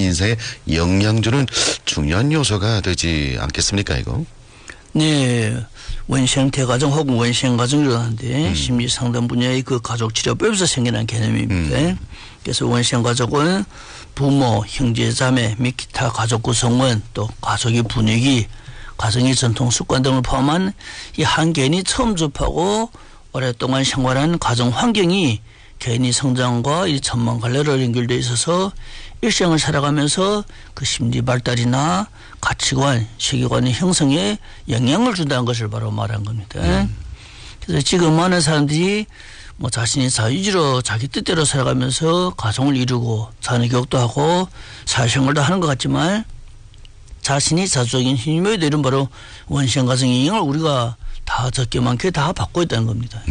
인생에 영향 주는 중요한 요소가 되지 않겠습니까, 이거? 네. 원시형 대가정 혹은 원시형 가정이라고 하는데 심리상담 분야의 그 가족치료법에서 생겨난 개념입니다. 그래서 원시형 가족은 부모, 형제, 자매 및 기타 가족 구성원 또 가족의 분위기, 가정의 전통 습관 등을 포함한 이 한 개인이 처음 접하고 오랫동안 생활한 가정 환경이 개인의 성장과 이 전망 관례로 연결되어 있어서 일생을 살아가면서 그 심리 발달이나 가치관, 세계관의 형성에 영향을 준다는 것을 바로 말한 겁니다. 그래서 지금 많은 사람들이 뭐 자신이 자유주의로 자기 뜻대로 살아가면서 가정을 이루고 자녀 교육도 하고 사회생활도 하는 것 같지만 자신이 자주적인 힘이 되는 바로 원시형 가정의 영향을 우리가 다 적게 많게 다 받고 있다는 겁니다.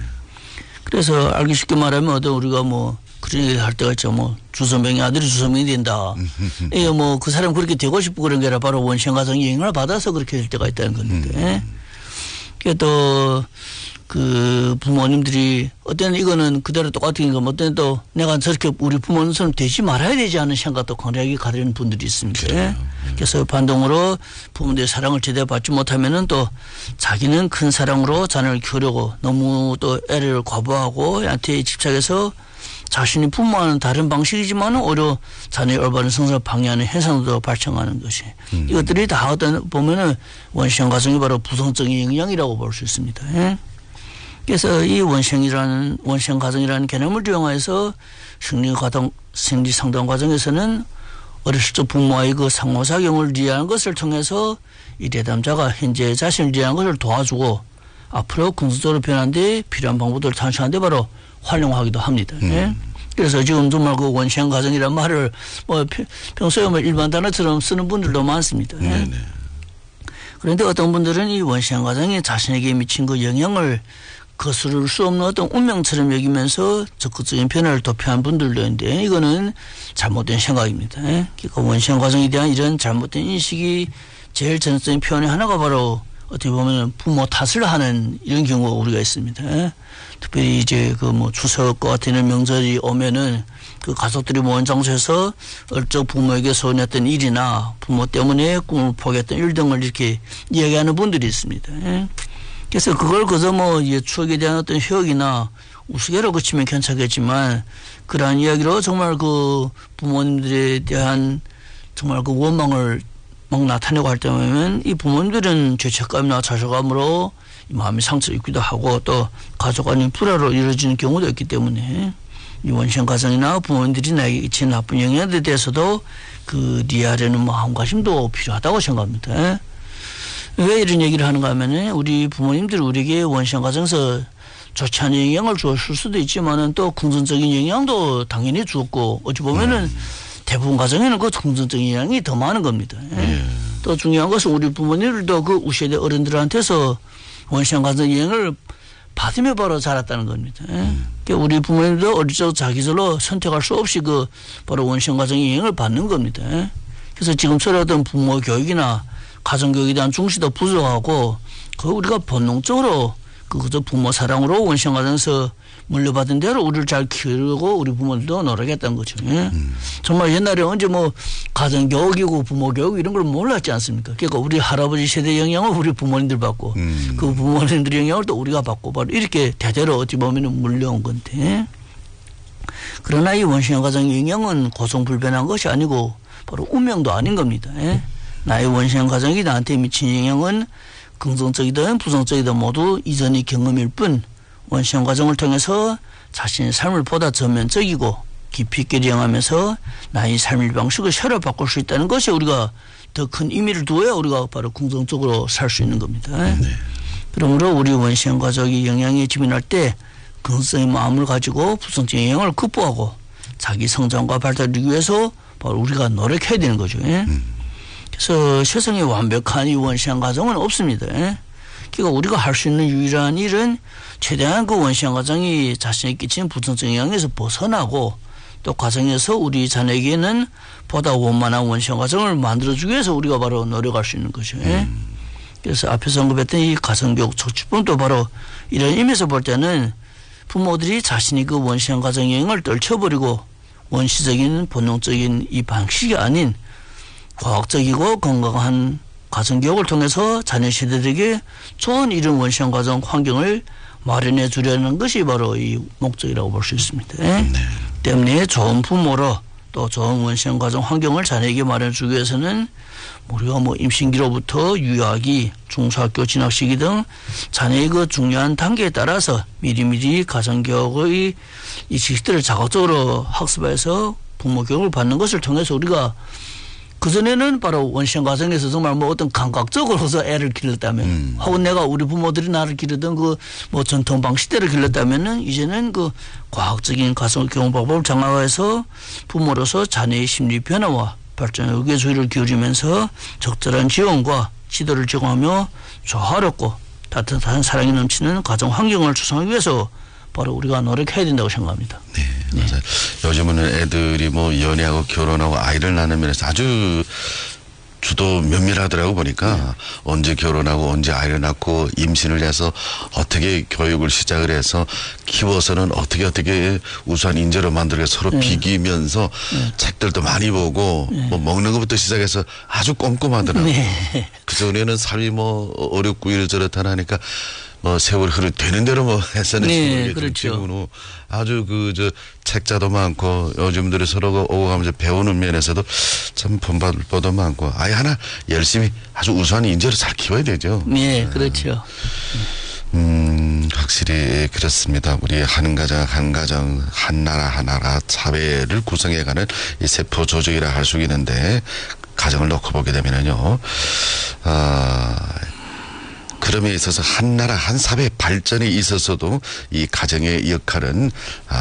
그래서 알기 쉽게 말하면 어떤 우리가 뭐 그런 얘기 할 때가 있죠. 뭐 주선병의 아들이 주선병이 된다. 이게 뭐 그 사람 그렇게 되고 싶고 그런 게 아니라 바로 원시형 가정의 영향을 받아서 그렇게 될 때가 있다는 겁니다. 그게 또 그 부모님들이 어떤 이거는 그대로 똑같은 거 어떤 또 내가 저렇게 우리 부모님처럼 되지 말아야 되지 않은 생각도 강하게 가지는 분들이 있습니다. 그래서 반동으로 부모님의 사랑을 제대로 받지 못하면은 또 자기는 큰 사랑으로 자녀를 키우려고 너무 또 애를 과부하고 애한테 집착해서 자신이 부모와는 다른 방식이지만 오히려 자녀의 올바른 성장을 방해하는 현상도 발생하는 것이 이것들이 다 어떤 보면은 원시형 가정이 바로 부정적인 영향이라고 볼 수 있습니다. 그래서 이 원시형 가정이라는 개념을 이용해서 심리 상담 과정에서는 어렸을 적 부모와의 그 상호작용을 이해하는 것을 통해서 이 대담자가 현재 자신을 이해하는 것을 도와주고 앞으로 긍정적으로 변하는 데 필요한 방법들을探索하는 데 바로 활용하기도 합니다. 그래서 지금 정말 그 원시형 가정이라는 말을 뭐 평소에 뭐 일반 단어처럼 쓰는 분들도 많습니다. 그런데 어떤 분들은 이 원시형 가정이 자신에게 미친 그 영향을 거스를 수 없는 어떤 운명처럼 여기면서 적극적인 변화를 도피한 분들도 있는데 이거는 잘못된 생각입니다. 그러니까 원시형 가정에 대한 이런 잘못된 인식이 제일 전형적인 표현의 하나가 바로 어떻게 보면 부모 탓을 하는 이런 경우가 우리가 있습니다. 특별히 이제 그 뭐 추석과 같은 이런 명절이 오면은 그 가족들이 모인 장소에서 얼적 부모에게 소원했던 일이나 부모 때문에 꿈을 포기했던 일 등을 이렇게 이야기하는 분들이 있습니다. 그래서 그걸 그저 뭐 추억에 대한 어떤 효역이나 우스개로 그치면 괜찮겠지만 그러한 이야기로 정말 그 부모님들에 대한 정말 그 원망을 막 나타내고 할 때면 이 부모님들은 죄책감이나 자존감으로 마음의 상처를 입기도 하고 또 가족 간의 불화로 이루어지는 경우도 있기 때문에 이 원시형 가정이나 부모님들이 나에게 끼친 나쁜 영향에 대해서도 그 이해하려는 마음가짐도 필요하다고 생각합니다. 왜 이런 얘기를 하는가 하면은 우리 부모님들이 우리에게 원시형 가정에서 좋지 않은 영향을 주었을 수도 있지만은 또 긍정적인 영향도 당연히 주었고 어찌 보면은 대부분 가정에는 그 긍정적인 영향이 더 많은 겁니다. 또 중요한 것은 우리 부모님들도 그 우리 세대 어른들한테서 원시형 가정 영향을 받으며 바로 자랐다는 겁니다. 그러니까 우리 부모님도 어릴 적 자기절로 선택할 수 없이 그 바로 원시형 가정의 영향을 받는 겁니다. 그래서 지금처럼 어떤 부모 교육이나 가정교육에 대한 중시도 부족하고 그 우리가 본능적으로 그저 부모 사랑으로 원시형 가정에서 물려받은 대로 우리를 잘 키우고 우리 부모들도 노력했다는 거죠. 정말 옛날에 언제 뭐 가정교육이고 부모교육 이런 걸 몰랐지 않습니까? 그러니까 우리 할아버지 세대 영향을 우리 부모님들 받고 그 부모님들의 영향을 또 우리가 받고 바로 이렇게 대대로 어찌 보면 물려온 건데 그러나 이 원시형 가정의 영향은 고성불변한 것이 아니고 바로 운명도 아닌 겁니다. 나의 원시형 가정이 나한테 미친 영향은 긍정적이든 부정적이든 모두 이전의 경험일 뿐 원시형 가정을 통해서 자신의 삶을 보다 전면적이고 깊이 있게 이해하면서 나의 삶의 방식을 새로 바꿀 수 있다는 것이 우리가 더 큰 의미를 두어야 우리가 바로 긍정적으로 살 수 있는 겁니다. 그러므로 우리 원시형 가족이 영향에 지민할 때 긍정적인 마음을 가지고 부정적인 영향을 극복하고 자기 성장과 발달을 위해서 바로 우리가 노력해야 되는 거죠. 그래서 세상에 완벽한 이 원시형 가정은 없습니다. 그러니까 우리가 할 수 있는 유일한 일은 최대한 그 원시형 가정이 자신에게 끼치는 부정적인 영향에서 벗어나고 또 가정에서 우리 자녀에게는 보다 원만한 원시형 가정을 만들어주기 위해서 우리가 바로 노력할 수 있는 거죠. 그래서 앞에서 언급했던 이 가정교육 촉진법도 바로 이런 의미에서 볼 때는 부모들이 자신이 그 원시형 가정의 영향을 떨쳐버리고 원시적인 본능적인 이 방식이 아닌 과학적이고 건강한 가정교육을 통해서 자녀 세대들에게 좋은 이런 원시형 가정 환경을 마련해 주려는 것이 바로 이 목적이라고 볼 수 있습니다. 때문에 좋은 부모로 또 좋은 원시형 가정 환경을 자녀에게 마련해 주기 위해서는 우리가 뭐 임신기로부터 유아기, 중소학교 진학 시기 등 자녀의 그 중요한 단계에 따라서 미리미리 가정교육의 이 지식들을 자극적으로 학습해서 부모 교육을 받는 것을 통해서 우리가 그전에는 바로 원시형 가정에서 정말 뭐 어떤 감각적으로서 애를 길렀다면 혹은 내가 우리 부모들이 나를 기르던 그 뭐 전통 방식대로 길렀다면은 이제는 그 과학적인 가정 교육 방법을 장악해서 부모로서 자녀의 심리 변화와 발전에 의견수위를 기울이면서 적절한 지원과 지도를 제공하며 조화롭고 따뜻한 사랑이 넘치는 가정 환경을 조성하기 위해서 바로 우리가 노력해야 된다고 생각합니다. 네, 맞아요. 요즘은 애들이 뭐 연애하고 결혼하고 아이를 낳는 면에서 아주 주도 면밀하더라고 보니까 언제 결혼하고 언제 아이를 낳고 임신을 해서 어떻게 교육을 시작을 해서 키워서는 어떻게 우수한 인재로 만들게 서로 비기면서 책들도 많이 보고 뭐 먹는 것부터 시작해서 아주 꼼꼼하더라고. 그전에는 삶이 뭐 어렵고 이러저렇다 하니까 뭐 세월이 되는 대로 뭐 했었는 네, 그렇죠. 지금은 아주 책자도 많고 요즘들이 서로 오고 가면서 배우는 면에서도 참 본받을 바도 많고 아이 하나 열심히 아주 우수한 인재로 잘 키워야 되죠. 네, 그렇죠. 확실히 그렇습니다. 우리 한 가정, 한 나라 사회를 구성해가는 이 세포 조직이라 할 수 있는데 가정을 놓고 보게 되면은요. 그럼에 있어서 한 나라 한 사회 발전에 있어서도 이 가정의 역할은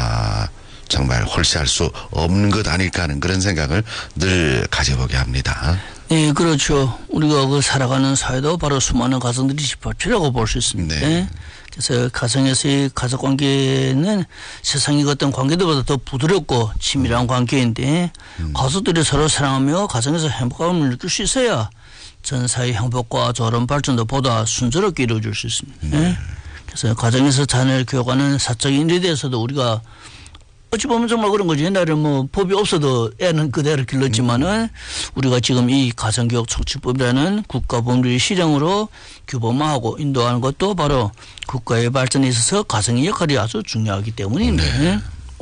정말 홀시할 수 없는 것 아닐까 하는 그런 생각을 늘 가져보게 합니다. 네, 그렇죠. 우리가 그 살아가는 사회도 바로 수많은 가정들이 집합체라고 볼 수 있습니다. 네. 그래서 가정에서의 가족 관계는 세상의 어떤 관계들보다 더 부드럽고 친밀한 관계인데 가족들이 서로 사랑하며 가정에서 행복감을 느낄 수 있어야 전 사회 행복과 조론 발전도 보다 순조롭게 이루어질 수 있습니다. 그래서 가정에서 자녀를 교육하는 사적인 일에 대해서도 우리가 어찌 보면 정말 그런 거지. 옛날에 뭐 법이 없어도 애는 그대로 길렀지만은 우리가 지금 이 가정교육 촉진법이라는 국가법률의 실행으로 규범화하고 인도하는 것도 바로 국가의 발전에 있어서 가정의 역할이 아주 중요하기 때문인데.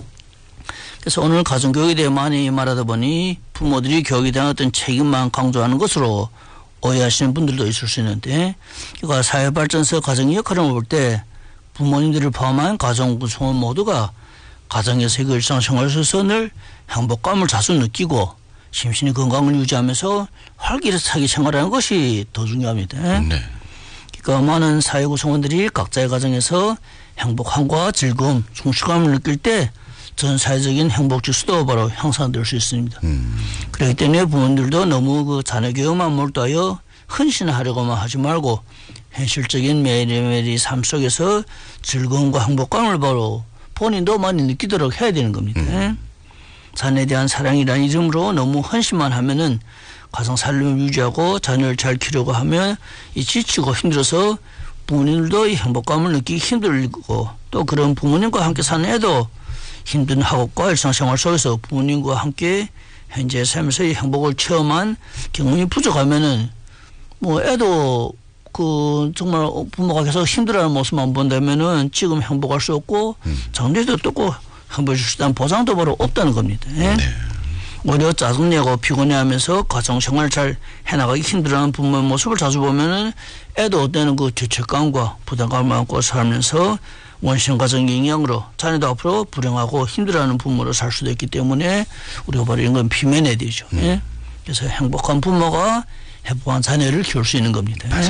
그래서 오늘 가정교육에 대해 많이 말하다 보니 부모들이 교육에 대한 어떤 책임만 강조하는 것으로 오해하시는 분들도 있을 수 있는데, 그러니까 사회 발전에서 가정의 역할을 볼 때 부모님들을 포함한 가정 구성원 모두가 가정에서의 그 일상생활 속에서 늘 행복감을 자주 느끼고 심신의 건강을 유지하면서 활기차게 생활하는 것이 더 중요합니다. 그러니까 많은 사회 구성원들이 각자의 가정에서 행복함과 즐거움, 성취감을 느낄 때 전 사회적인 행복 지수도 바로 향상될 수 있습니다. 그렇기 때문에 부모님들도 너무 그 자녀 교육만 몰두하여 헌신하려고만 하지 말고 현실적인 매일매일의 삶 속에서 즐거움과 행복감을 바로 본인도 많이 느끼도록 해야 되는 겁니다. 자녀에 대한 사랑이라는 이름으로 너무 헌신만 하면은 가정 살림을 유지하고 자녀를 잘 키우려고 하면 이 지치고 힘들어서 부모님들도 이 행복감을 느끼기 힘들고 또 그런 부모님과 함께 사는 애도 힘든 학업과 일상생활 속에서 부모님과 함께 현재 삶에서 이 행복을 체험한 경험이 부족하면은 뭐 애도 그 정말 부모가 계속 힘들어하는 모습만 본다면은 지금 행복할 수 없고 장래도 또 행복할 수 있다는 보장도 바로 없다는 겁니다. 오히려 짜증내고 피곤해하면서 가정생활 잘 해나가기 힘들어하는 부모의 모습을 자주 보면은 애도 어때는 그 죄책감과 부담감을 안고 살면서 원시형 가정의 영향으로 자녀도 앞으로 불행하고 힘들어하는 부모로 살 수도 있기 때문에 우리가 바로 이런 건 비면해야 되죠. 그래서 행복한 부모가 행복한 자녀를 키울 수 있는 겁니다. 맞아요.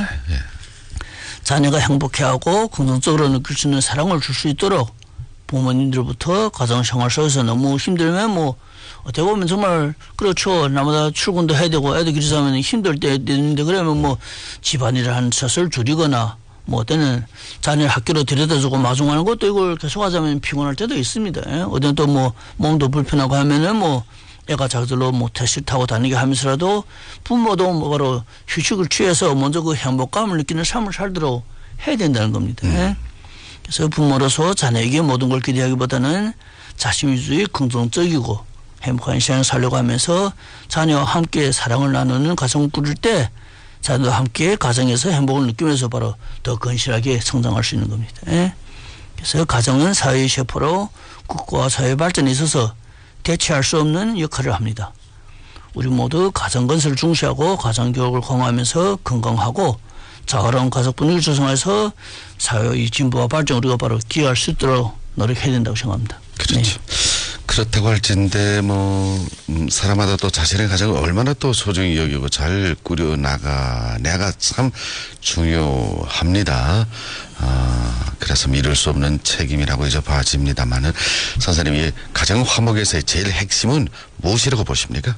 자녀가 행복해하고 긍정적으로 느낄 수 있는 사랑을 줄 수 있도록 부모님들부터 가정생활 속에서 너무 힘들면 뭐 어떻게 보면 정말 그렇죠. 나마다 출근도 해야 되고 애들 기르자면 힘들 때 있는데 그러면 뭐 집안일을 한 탓을 줄이거나 뭐 어때는 자녀를 학교로 데려다주고 마중하는 것도 이걸 계속하자면 피곤할 때도 있습니다. 어떤 또 뭐 몸도 불편하고 하면은 뭐 애가 자기들로 뭐 택시 타고 다니게 하면서라도 부모도 뭐 바로 휴식을 취해서 먼저 그 행복감을 느끼는 삶을 살도록 해야 된다는 겁니다. 그래서 부모로서 자녀에게 모든 걸 기대하기보다는 자신 위주의 긍정적이고 행복한 시간을 살려고 하면서 자녀와 함께 사랑을 나누는 가정을 꾸릴 때 자녀도 함께 가정에서 행복을 느끼면서 바로 더 건실하게 성장할 수 있는 겁니다. 예? 그래서 가정은 사회의 셰퍼로 국가와 사회 발전에 있어서 대체할 수 없는 역할을 합니다. 우리 모두 가정 건설을 중시하고 가정 교육을 강화하면서 건강하고 자유로운 가족 분위기를 조성해서 사회의 진보와 발전 우리가 바로 기여할 수 있도록 노력해야 된다고 생각합니다. 그렇죠. 네. 그렇다고 할진데 사람마다 또 자신의 가정을 얼마나 또 소중히 여기고 잘 꾸려나가냐가 참 중요합니다. 그래서 미룰 수 없는 책임이라고 이제 봐집니다만은 선생님이 가정 화목에서의 제일 핵심은 무엇이라고 보십니까?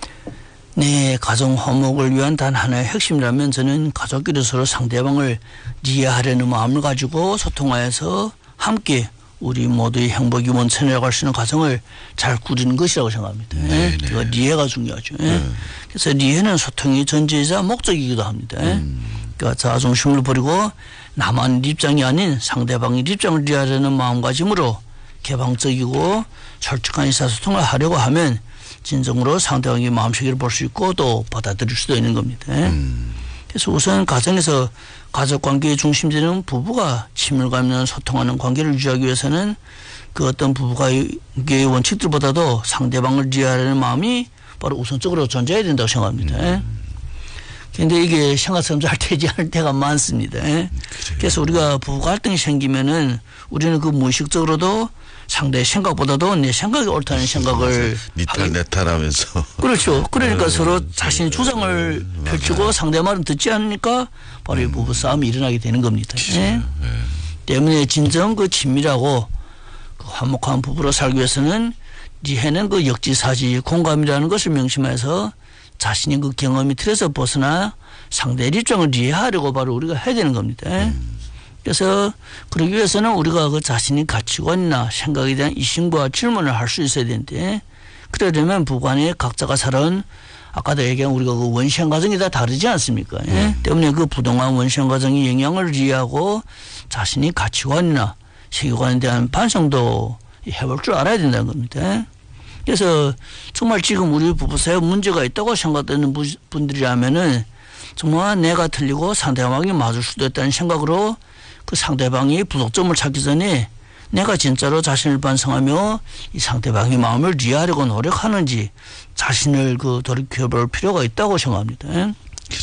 네, 가정 화목을 위한 단 하나의 핵심이라면 저는 가족끼리 서로 상대방을 이해하려는 마음을 가지고 소통하여서 함께 우리 모두의 행복이 원천이라고 할 수 있는 가정을 잘 꾸리는 것이라고 생각합니다. 네, 그 이해가 중요하죠. 그래서 이해는 소통의 전제이자 목적이기도 합니다. 그러니까 자아중심을 버리고 나만 입장이 아닌 상대방의 입장을 이해하려는 마음가짐으로 개방적이고 솔직한 의사소통을 하려고 하면 진정으로 상대방의 마음씨를 볼 수 있고 또 받아들일 수도 있는 겁니다. 그래서 우선 가정에서 가족관계의 중심되는 부부가 친밀감 있는 소통하는 관계를 유지하기 위해서는 그 어떤 부부관계의 원칙들보다도 상대방을 이해하려는 마음이 바로 우선적으로 존재해야 된다고 생각합니다. 그런데 이게 생각처럼 잘 되지 않을 때가 많습니다. 그래서 우리가 부부 갈등이 생기면은 우리는 그 무의식적으로도 상대의 생각보다도 내 생각이 옳다는 생각을 니탈 내탈하면서 그렇죠. 그러니까 서로 자신의 주장을 펼치고 상대 말은 듣지 않으니까 바로 이 부부 싸움이 일어나게 되는 겁니다. 때문에 진정 그 친밀하고 그 화목한 부부로 살기 위해서는 이해는 그 역지사지 공감이라는 것을 명심해서 자신의 그 경험이 틀에서 벗어나 상대의 입장을 이해하려고 바로 우리가 해야 되는 겁니다. 그래서 그러기 위해서는 우리가 그 자신의 가치관이나 생각에 대한 이심과 질문을 할 수 있어야 되는데 그러려면 부부간에 각자가 살아온 아까도 얘기한 우리가 그 원시형 가정이 다 다르지 않습니까? 때문에 그 부동한 원시형 가정의 영향을 이해하고 자신의 가치관이나 세계관에 대한 반성도 해볼 줄 알아야 된다는 겁니다. 그래서 정말 지금 우리 부부 사이에 문제가 있다고 생각되는 분들이라면은 정말 내가 틀리고 상대방이 맞을 수도 있다는 생각으로 그 상대방이 부족점을 찾기 전에 내가 진짜로 자신을 반성하며 이 상대방의 마음을 이해하려고 노력하는지 자신을 그 돌이켜볼 필요가 있다고 생각합니다. 그래요.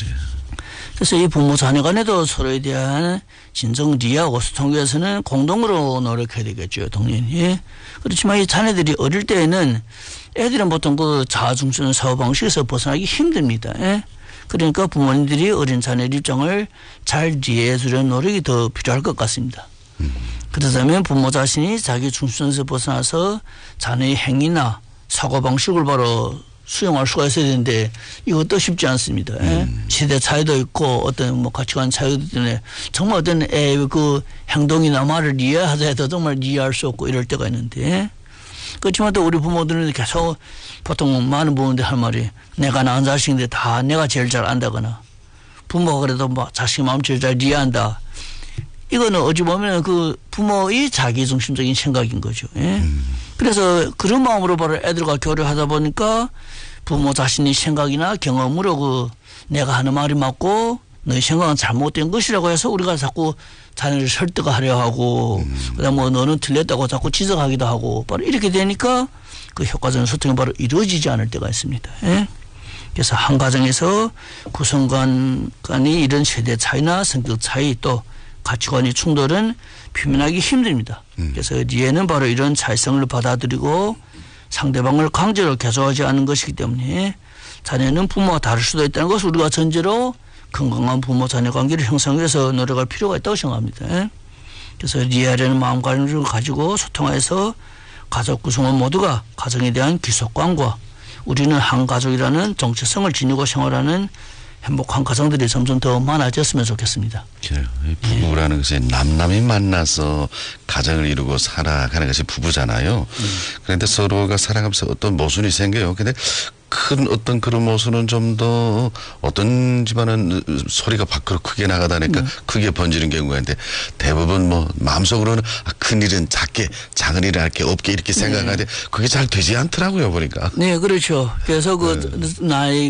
그래서 이 부모 자녀 간에도 서로에 대한 진정 이해하고 소통을 위해서는 공동으로 노력해야 되겠죠. 당연히. 그렇지만 이 자녀들이 어릴 때에는 애들은 보통 그 자아중심 사고방식에서 벗어나기 힘듭니다. 그러니까 부모님들이 어린 자녀의 입장을 잘 이해해 주려는 노력이 더 필요할 것 같습니다. 그렇다면 부모 자신이 자기 중심에서 벗어나서 자녀의 행위나 사고방식을 바로 수용할 수가 있어야 되는데 이것도 쉽지 않습니다. 시대 차이도 있고 어떤 뭐 가치관 차이도 때문에 정말 어떤 애의 그 행동이나 말을 이해하자 해도 정말 이해할 수 없고 이럴 때가 있는데 그렇지만 또 우리 부모들은 계속 보통 많은 부모들이 할 말이 내가 낳은 자식인데 다 내가 제일 잘 안다거나 부모가 그래도 뭐 자식 마음 제일 잘 이해한다. 이거는 어찌 보면 그 부모의 자기중심적인 생각인 거죠. 그래서 그런 마음으로 바로 애들과 교류하다 보니까 부모 자신의 생각이나 경험으로 그 내가 하는 말이 맞고 너의 생각은 잘못된 것이라고 해서 우리가 자꾸 자녀를 설득하려 하고 그다음 뭐 너는 틀렸다고 자꾸 지적하기도 하고 바로 이렇게 되니까 그 효과적인 소통이 바로 이루어지지 않을 때가 있습니다. 그래서 한 가정에서 구성 간이 이런 세대 차이나 성격 차이 또 가치관의 충돌은 표현하기 힘듭니다. 그래서 이해는 바로 이런 차이성을 받아들이고 상대방을 강제로 개조하지 않는 것이기 때문에 자녀는 부모와 다를 수도 있다는 것을 우리가 전제로 건강한 부모 자녀 관계를 형성하기 위해서 노력할 필요가 있다고 생각합니다. 그래서 이해하려는 마음가짐을 가지고 소통해서 가족 구성원 모두가 가정에 대한 기속관과 우리는 한 가족이라는 정체성을 지니고 생활하는 행복한 가정들이 점점 더 많아졌으면 좋겠습니다. 그래요. 부부라는 것이 남남이 만나서 가정을 이루고 살아가는 것이 부부잖아요. 그런데 서로가 살아가면서 어떤 모순이 생겨요. 근데 큰 어떤 그런 모습은 좀 더 어떤 집안은 소리가 밖으로 크게 나가다니까 크게 번지는 경우가 있는데 대부분 뭐 마음속으로는 큰 일은 작게 작은 일은 할게 없게 이렇게 생각하는데 그게 잘 되지 않더라고요 보니까. 네, 그렇죠. 그래서 그 나이